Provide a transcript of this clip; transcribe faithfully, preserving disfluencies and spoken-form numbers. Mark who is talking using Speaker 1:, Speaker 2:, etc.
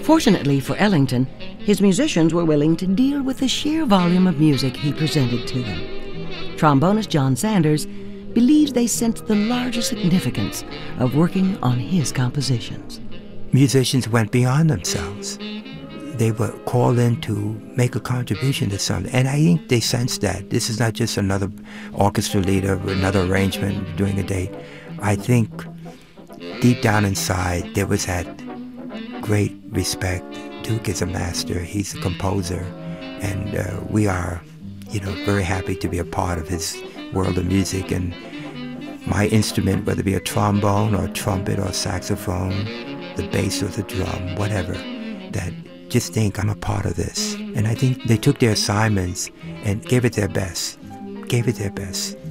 Speaker 1: Fortunately for Ellington, his musicians were willing to deal with the sheer volume of music he presented to them. Trombonist John Sanders believes they sensed the larger significance of working on his compositions.
Speaker 2: Musicians went beyond themselves. They were called in to make a contribution to something, and I think they sensed that. This is not just another orchestra leader or another arrangement doing a date. I think deep down inside there was that great respect. Duke is a master, he's a composer, and uh, we are, you know, very happy to be a part of his world of music. And my instrument, whether it be a trombone or a trumpet or a saxophone, the bass or the drum, whatever, that just think I'm a part of this. And I think they took their assignments and gave it their best, gave it their best.